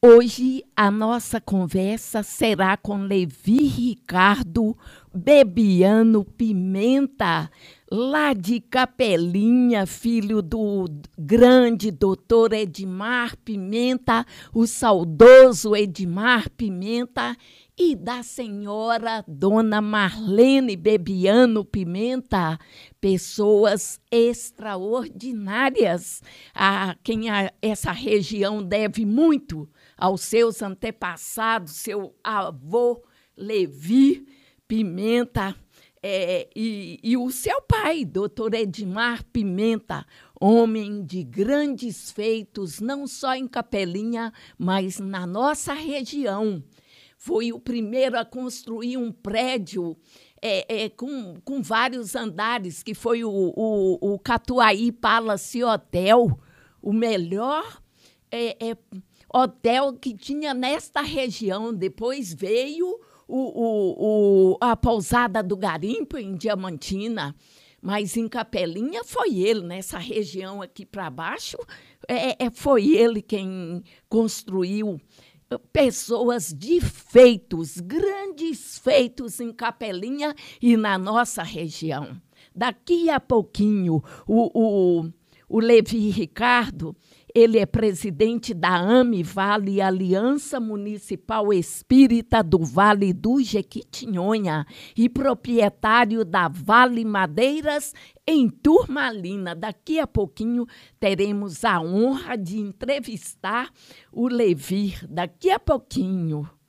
Hoje a nossa conversa será com Levi Ricardo Bebiano Pimenta, lá de Capelinha, filho do grande doutor Edmar Pimenta, o saudoso Edmar Pimenta, e da senhora Dona Marlene Bebiano Pimenta, pessoas extraordinárias, a quem essa região deve muito aos seus antepassados, seu avô Levi Pimenta, e o seu pai, doutor Edmar Pimenta, homem de grandes feitos, não só em Capelinha, mas na nossa região. Foi o primeiro a construir um prédio com vários andares, que foi o Catuaí Palace Hotel, o melhor hotel que tinha nesta região. Depois veio a Pousada do Garimpo, em Diamantina, mas em Capelinha foi ele, nessa região aqui para baixo, foi ele quem construiu. Pessoas de feitos, grandes feitos em Capelinha e na nossa região. Daqui a pouquinho, o Levi Ricardo, ele é presidente da AMI-Vale, Aliança Municipal Espírita do Vale do Jequitinhonha, e proprietário da Vale Madeiras, em Turmalina. Daqui a pouquinho teremos a honra de entrevistar o Levi. Daqui a pouquinho.